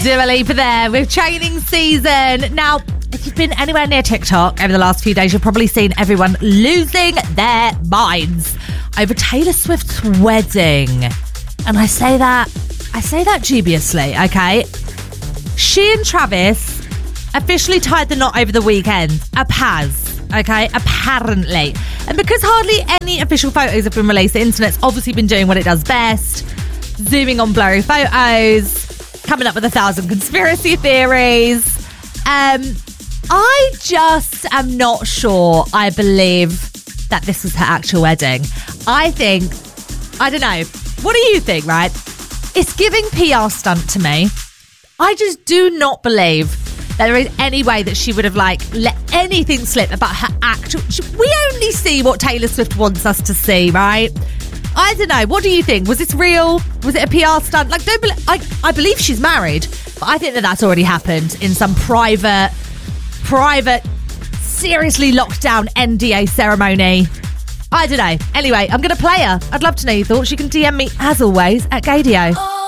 Dua Lipa there with Training Season. Now, if you've been anywhere near TikTok over the last few days, you've probably seen everyone losing their minds over Taylor Swift's wedding. And I say that dubiously, okay? She and Travis officially tied the knot over the weekend. Okay? Apparently. And because hardly any official photos have been released, the internet's obviously been doing what it does best. Zooming on blurry photos, coming up with 1,000 conspiracy theories. I just am not sure I believe that this was her actual wedding. I don't know. What do you think, right? It's giving PR stunt to me. I just do not believe that there is any way that she would have let anything slip about her actual... We only see what Taylor Swift wants us to see, right? I don't know. What do you think? Was this real? Was it a PR stunt? I believe she's married, but I think that that's already happened in some private, seriously locked down NDA ceremony. I don't know. Anyway, I'm going to play her. I'd love to know your thoughts. You can DM me, as always, at Gaydio.